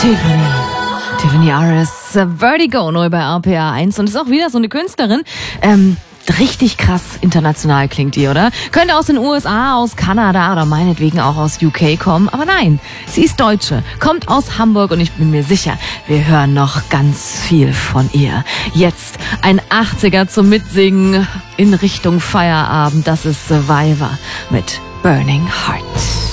Tiffany Aris, Vertigo, neu bei RPA 1. Und ist auch wieder so eine Künstlerin. Richtig krass international klingt die, oder? Könnte aus den USA, aus Kanada oder meinetwegen auch aus UK kommen. Aber nein, sie ist Deutsche, kommt aus Hamburg und ich bin mir sicher, wir hören noch ganz viel von ihr. Jetzt ein 80er zum Mitsingen in Richtung Feierabend. Das ist Survivor mit Burning Heart.